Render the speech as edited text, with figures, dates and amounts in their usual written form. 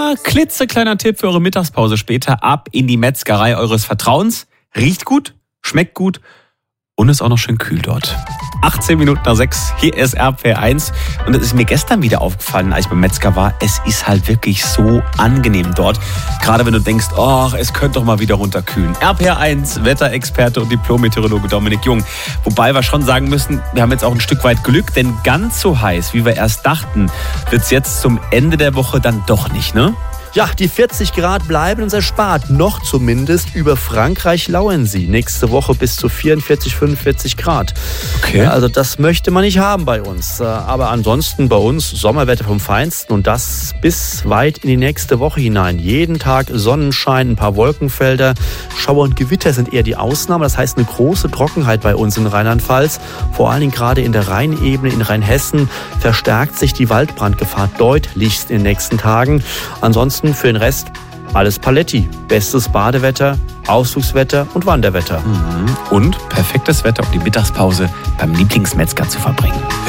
klitzekleiner Tipp für eure Mittagspause später. Ab in die Metzgerei eures Vertrauens. Riecht gut, schmeckt gut und ist auch noch schön kühl dort. 18 Minuten nach 6, hier ist RPR1. Und es ist mir gestern wieder aufgefallen, als ich beim Metzger war, es ist halt wirklich so angenehm dort. Gerade wenn du denkst, es könnte doch mal wieder runterkühlen. RPR1, Wetterexperte und Diplom-Meteorologe Dominik Jung. Wobei wir schon sagen müssen, wir haben jetzt auch ein Stück weit Glück, denn ganz so heiß, wie wir erst dachten, wird es jetzt zum Ende der Woche dann doch nicht, ne? Ja, die 40 Grad bleiben uns erspart. Noch zumindest. Über Frankreich lauern sie. Nächste Woche bis zu 44, 45 Grad. Okay. Also das möchte man nicht haben bei uns. Aber ansonsten bei uns Sommerwetter vom Feinsten. Und das bis weit in die nächste Woche hinein. Jeden Tag Sonnenschein, ein paar Wolkenfelder. Schauer und Gewitter sind eher die Ausnahme. Das heißt eine große Trockenheit bei uns in Rheinland-Pfalz. Vor allen Dingen gerade in der Rheinebene, in Rheinhessen, verstärkt sich die Waldbrandgefahr deutlichst in den nächsten Tagen. Ansonsten für den Rest alles Paletti. Bestes Badewetter, Ausflugswetter und Wanderwetter. Und perfektes Wetter, um die Mittagspause beim Lieblingsmetzger zu verbringen.